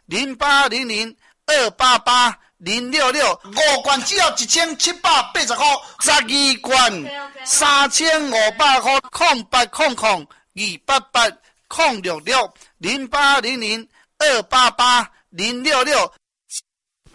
0800-288-066， 5罐只要1780块 ，12罐3500块，0800-288-066，0800-288-066。